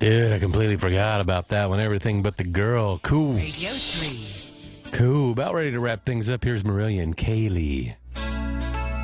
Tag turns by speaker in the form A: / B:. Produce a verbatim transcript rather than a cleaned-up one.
A: Dude, I completely forgot about that one. Everything but the girl. Cool.
B: Radio three.
A: Cool. About ready to wrap things up. Here's Mariah and Kaylee.